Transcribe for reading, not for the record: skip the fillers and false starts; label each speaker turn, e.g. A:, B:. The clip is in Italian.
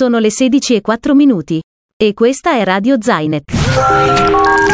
A: Sono le 16:04. E questa è Radio Zainet.